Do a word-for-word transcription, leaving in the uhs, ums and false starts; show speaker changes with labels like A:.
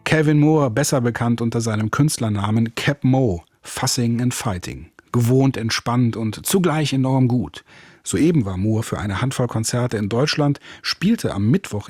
A: Calvin Moore, besser bekannt unter seinem Künstlernamen Cap Mo, Fussing and Fighting. Gewohnt, entspannt und zugleich enorm gut. Soeben war Moore für eine Handvoll Konzerte in Deutschland, spielte am Mittwoch